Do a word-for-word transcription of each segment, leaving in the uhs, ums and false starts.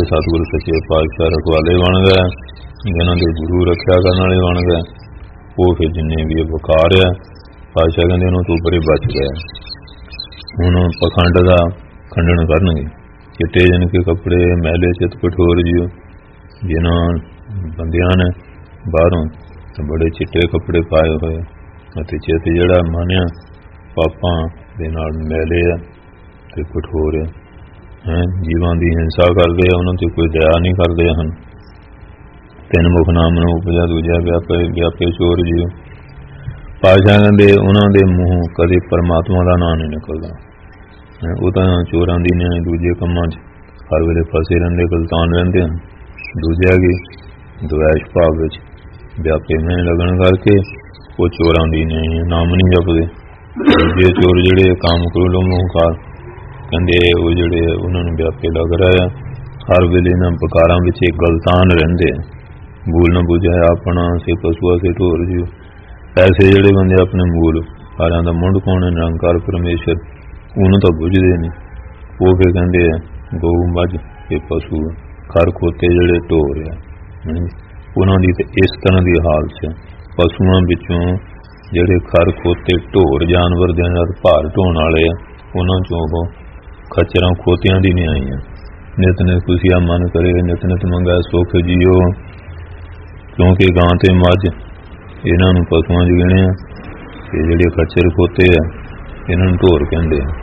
सतगुरु सच्चे पातशाह रखवाले बन गए, जिन्हों के गुरु रक्षा करने वाले बन गए, वो फिर जिन्ने भी वकार है पातशाह कहते उन्होंने तो बड़े बच गए। हूँ पखंड का खंडन करनगे। चिट्टे जिनके कपड़े मैले चित कठोर जियो, जिन्हों बंदियां ने बाहरों बड़े चिट्टे कपड़े पाए हुए, चित जड़ा मानिया पापां दे नाल मैले है ते कठोर है, हैं जीवां दी हिंसा करते हैं, उन्होंने ते कोई दया नहीं करते हैं। तीन मुख नाम न उपजा दूजा व्यापे व्यापे चोर जियो। पातशाह कहते उन्होंने मूँह कदे परमात्मा का नाम नहीं निकलता। वो तो चोरां दी ने दूजे कामां च हर वेले फसे रहिंदे, गलतान रहिंदे हैं। दूजा की द्वैश भाव विच व्यापे में लगन करके वो चोरां दी ने नाम नहीं जपदे। दूजे चोर जिहड़े काम क्रोध मोहकार कहते वो जिहड़े उन्होंने व्यापे लग रहा है, हर वेले इन्हां पकारां विच गलतान रहिंदे। भूल न बुझाया अपना से पशुआ से ढोर जियो। ऐसे जिहड़े बंदे अपने मूल सारियां दा मुंड कौन है निरंकार परमेश्वर उन्होंने तो बुझते नहीं, वो फिर कहते हैं गऊ मझ ये पशु खर खोते जड़े ढोर है, उन्होंने तो इस तरह की हालत है। पशुओं विचों जड़े खर खोते ढोर जानवर दे भार ढोने वाले उन्होंने चों वो खच्चरां खोतियां दी नहीं आईयां। नित नित खुशियां मन करे, नित नित मंगा सुख जियो, क्योंकि गां ते मझ इन्हां नूं पशुआं च गिणिया, ते जिहड़े खच्चर खोते आ इन्हां नूं ढोर कहंदे आ।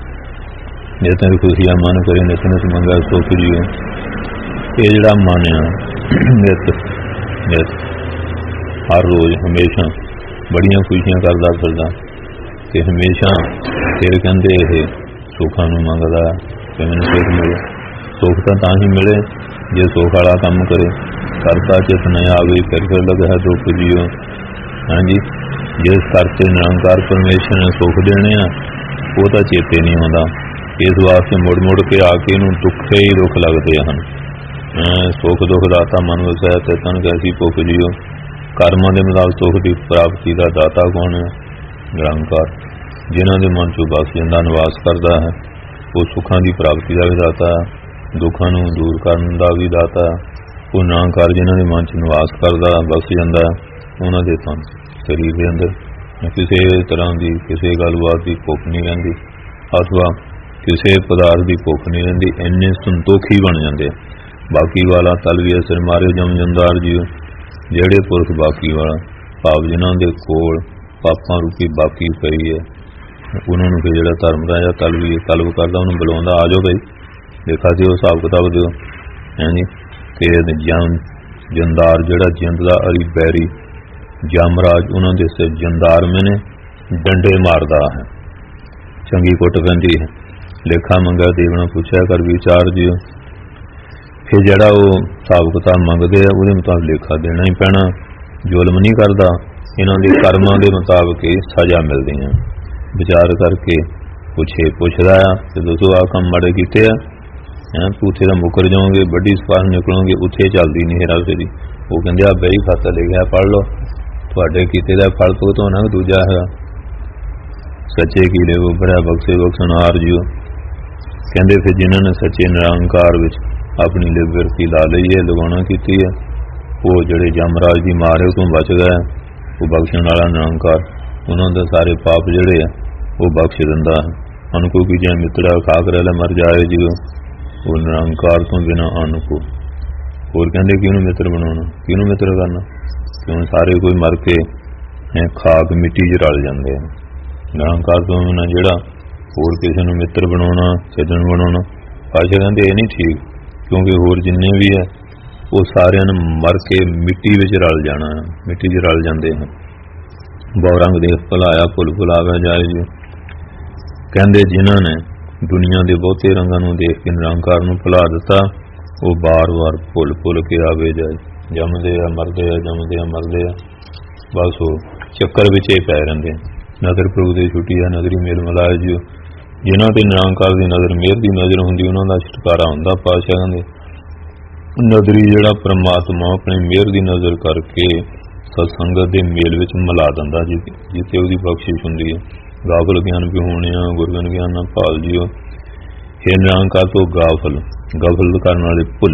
नित नित खुशियां मन करे, नित नित मंगा सुख जियो। ये जिहड़ा मन आ नित नित हर रोज हमेशा बड़ियां खुशियां करदा फिरदा, ते हमेशा फिर कहंदे ये सुखां नूं मंगदा कि मैनूं सुख मिले। सुख तां तां ही मिले जे सुख वाला काम करे। करता चित न आवे फिर फिर लगे है दुख जियो। हाँ जी, जिस करते निरंकार परमेश्वर ने सुख देने आ वो तो चेते नहीं आता। इस वास्ते मुड़ मुड़ के आके इनू दुखे ही दुख लगते हैं। सुख दुख दाता मन वसाया ते तन कैसी भुख जियो। कर्मां दे मुताबिक सुख की प्राप्ति का दाता कौन है? निरंकार। जिन्हां दे मन चों बस जिंदा निवास करता है वो सुखां की प्राप्ति का भी दाता है, दुखां नूं दूर करन दा भी दाता है। वो निरंकार जिन्हां दे मन च निवास करता बस जाता है, उन्हां दे तन शरीर के अंदर किसी तरह की किसी गलबात की भुख नहीं रहिंदी, अथवा किसी पदार्थ की भुख नहीं रहिंदी। इन्ने संतोखी बन जाते। बाकी वाला तलवी असर मारे जम जमदार जी जेड़े पुरख बाकी वाला भाव जिन्हों के कोल पापां रूपी बाकी पई है, उन्होंने फिर जो धर्म का या तलवी तलब करता उन्होंने बुलाता आ जाओ भाई देखा जो हिसाब किताब दो है जी। तो जम जंदार जोड़ा जिंद का अरी बैरी जमराज उन्होंने सिर जंदार में ने डंडे मारदा है, चंगी कुट पैंदी है। लेखा मंगा देवना पूछा कर विचार जी। फिर जड़ा वो हिसाब किताब मंगते हैं वो मुताबिक लेखा देना ही पैना। जुल्म नहीं करता, इन्हों के कर्मां के मुताबिक ही सजा मिलती है। विचार करके पुछे पुछदा तो दसो आ काम माड़े कीते हैं, पूथे का मुकर जाओगे बड़ी सपार निकलोगे उत्थे चलती नहीं हेरा फेरी। वो कहते आ बही खाता लिखा पढ़ लो तुहाडे कीते दा फल भुगतना दूजा है। सच्चे कीड़े को भरा बख्शे बख्शनहार जियो। कहते फिर जिन्होंने सच्चे निरंकार विच अपनी लिबर्टी ला ली है, लगाना की है, वो जड़े जमराज की मारे तो बच गए, वो बख्शण वाला निरंकार उन्होंने सारे पाप जड़े है वो बख्श दिंदा है। अनको की जै मित्रा खाक रहा मर जाए जियो, वो निरंकार तो बिना अनको। होर कहते कि मित्र बनाना किनू मित्र करना, क्यों सारे कोई मर के खाक मिट्टी च रल जाते हैं। निरंकार तो बिना जोड़ा होर किसी को मित्र बनाना सज्जन बनाना पातशाह कहते ये नहीं ठीक, क्योंकि होर जिन्ने भी है वो सारे मर के मिट्टी विच रल जाना है, मिट्टी च रल जाते हैं। बहुरंग देख भुलाया भुल भुलावा जाए जी। कहते जिन्हों ने दुनिया के बहुते रंगों को देख के निरंकार को भुला दिता वो बार बार भुल भुल के आवे जाए। जमदे आ मरदे आ जमदे आ मरदे आ, बस वो चक्कर विच ही पै रहिंदे। नज़र प्रभु की छुट्टी है नज़री मेल मिलाए जियो। जिन्हों पर निरंकार की नज़र मेहर की नज़र होंदी उन्हों का छुटकारा होंदा। पातशाह कहते नज़री जिहड़ा परमात्मा अपनी मेहर की नज़र करके सत्संगत के मेल विच मिला दिंदा जिथे उसकी बख्शिश हुंदी है। गाफल ज्ञान भी होने गुरगन ज्ञान ना भाल जियो। हे निरंकार तो गाफल गफल करने वाले भुल